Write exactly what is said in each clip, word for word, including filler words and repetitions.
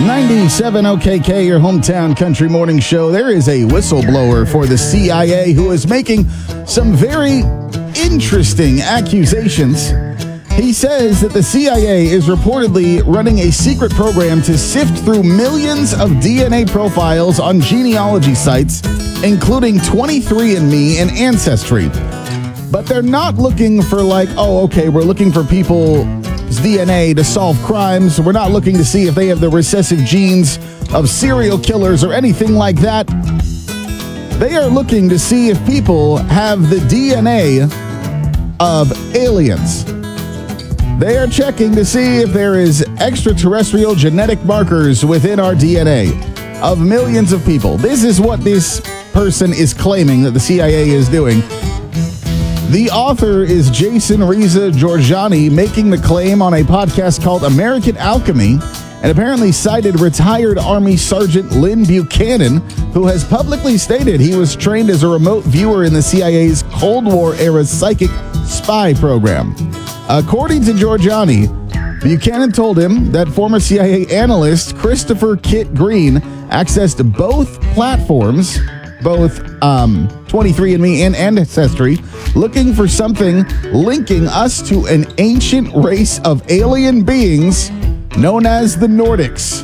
ninety-seven O K K, your hometown country morning show. There is a whistleblower for the C I A who is making some very interesting accusations. He says that the C I A is reportedly running a secret program to sift through millions of D N A profiles on genealogy sites, including twenty-three and me and Ancestry. But they're not looking for like, oh, okay, we're looking for people's D N A to solve crimes. We're not looking to see if they have the recessive genes of serial killers or anything like that. They are looking to see if people have the D N A of aliens. They are checking to see if there is extraterrestrial genetic markers within our D N A of millions of people. This is what this person is claiming that the C I A is doing. The author is Jason Reza Georgiani, making the claim on a podcast called American Alchemy, and apparently cited retired Army Sergeant Lynn Buchanan, who has publicly stated he was trained as a remote viewer in the C I A's Cold War-era psychic spy program. According to Georgiani, Buchanan told him that former C I A analyst Christopher Kit Green accessed both platforms, both um, twenty-three and me and Ancestry, looking for something linking us to an ancient race of alien beings known as the Nordics.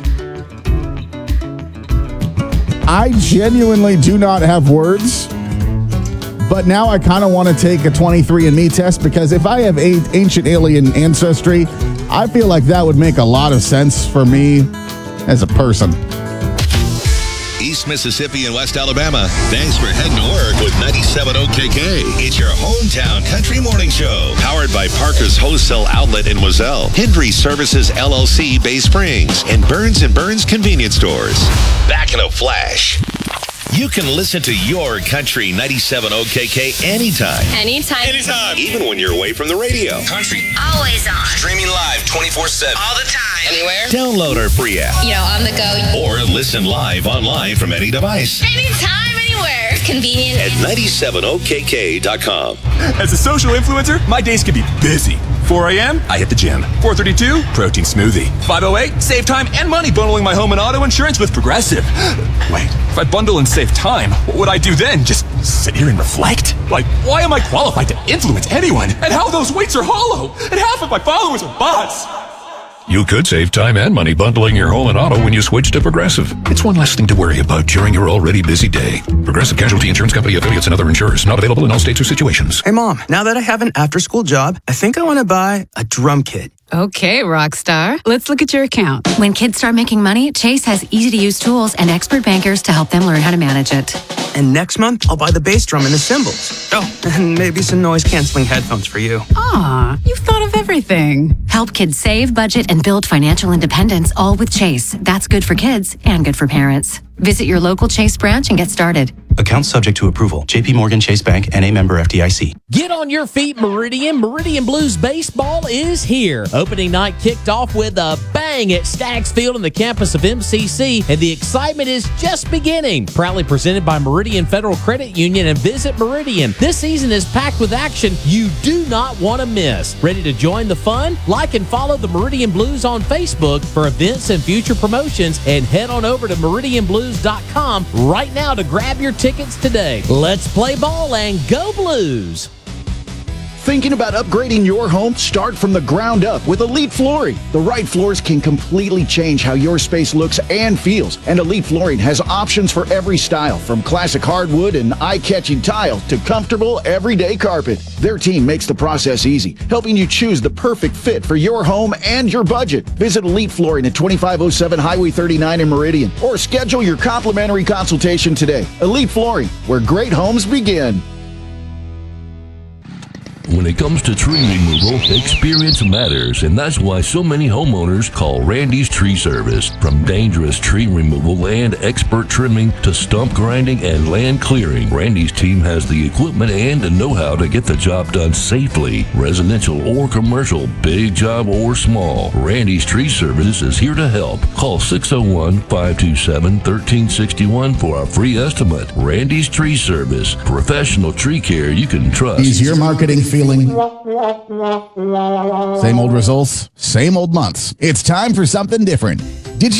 I genuinely do not have words, but now I kind of want to take a twenty-three and me test, because if I have a- ancient alien ancestry, I feel like that would make a lot of sense for me as a person. East Mississippi and West Alabama. Thanks for heading to work with ninety-seven O K K. It's your hometown country morning show. Powered by Parker's Wholesale Outlet in Wazelle, Hendry Services L L C Bay Springs, and Burns and Burns Convenience Stores. Back in a flash. You can listen to your country ninety-seven O K K anytime. Anytime. Anytime. Even when you're away from the radio. Country. Always on. Streaming live twenty-four seven. All the time. Anywhere. Download our free app. You know, on the go. Or listen live online from any device. Anytime, anywhere. Convenient. At ninety-seven O K K dot com. As a social influencer, my days can be busy. four a.m., I hit the gym. four thirty-two, protein smoothie. five oh eight, save time and money bundling my home and auto insurance with Progressive. Wait, if I bundle and save time, what would I do then? Just sit here and reflect? Like, why am I qualified to influence anyone? And how those weights are hollow? And half of my followers are bots. You could save time and money bundling your home and auto when you switch to Progressive. It's one less thing to worry about during your already busy day. Progressive Casualty Insurance Company affiliates and other insurers. Not available in all states or situations. Hey, Mom, now that I have an after-school job, I think I want to buy a drum kit. Okay, rock star. Let's look at your account. When kids start making money, Chase has easy-to-use tools and expert bankers to help them learn how to manage it. And next month, I'll buy the bass drum and the cymbals. Oh, and maybe some noise-canceling headphones for you. Aw, you've thought of everything. Help kids save, budget, and build financial independence, all with Chase. That's good for kids and good for parents. Visit your local Chase branch and get started. Account subject to approval. J P Morgan Chase Bank, N A member F D I C. Get on your feet, Meridian. Meridian Blues Baseball is here. Opening night kicked off with a bang at Staggs Field on the campus of M C C, and the excitement is just beginning. Proudly presented by Meridian Federal Credit Union and Visit Meridian. This season is packed with action you do not want to miss. Ready to join the fun? Like and follow the Meridian Blues on Facebook for events and future promotions, and head on over to meridian blues dot com right now to grab your tickets today. Let's play ball and go Blues! Thinking about upgrading your home? Start from the ground up with Elite Flooring. The right floors can completely change how your space looks and feels. And Elite Flooring has options for every style, from classic hardwood and eye-catching tile to comfortable everyday carpet. Their team makes the process easy, helping you choose the perfect fit for your home and your budget. Visit Elite Flooring at twenty-five oh seven Highway thirty-nine in Meridian, or schedule your complimentary consultation today. Elite Flooring, where great homes begin. When it comes to tree removal, experience matters, and that's why so many homeowners call Randy's Tree Service. From dangerous tree removal and expert trimming to stump grinding and land clearing, Randy's team has the equipment and the know-how to get the job done safely, residential or commercial, big job or small. Randy's Tree Service is here to help. Call six oh one, five two seven, one three six one for a free estimate. Randy's Tree Service, professional tree care you can trust. Is your marketing feeling same old results, same old months? It's time for something different.